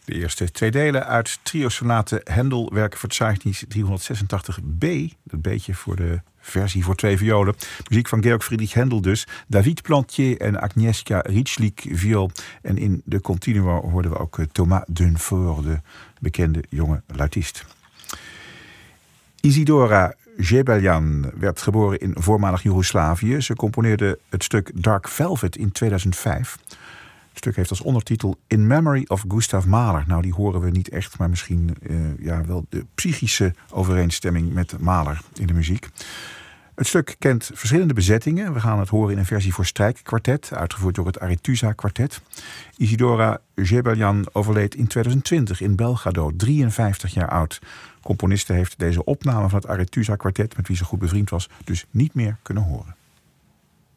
De eerste twee delen uit trio-sonate Händel, werkverzeichnis 386b. Dat beetje voor de versie voor twee violen. Muziek van Georg Friedrich Händel dus. David Plantier en Agnieszka Rychlik viool. En in de continua hoorden we ook Thomas Dunfort, de bekende jonge luitist. Isidora Gebeljan werd geboren in voormalig Joegoslavië. Ze componeerde het stuk Dark Velvet in 2005. Het stuk heeft als ondertitel In Memory of Gustav Mahler. Nou, die horen we niet echt, maar misschien wel de psychische overeenstemming met Mahler in de muziek. Het stuk kent verschillende bezettingen. We gaan het horen in een versie voor strijkkwartet, uitgevoerd door het Arethusa kwartet. Isidora Gebeljan overleed in 2020 in Belgrado, 53 jaar oud. Componiste heeft deze opname van het Arethusa kwartet, met wie ze goed bevriend was, dus niet meer kunnen horen.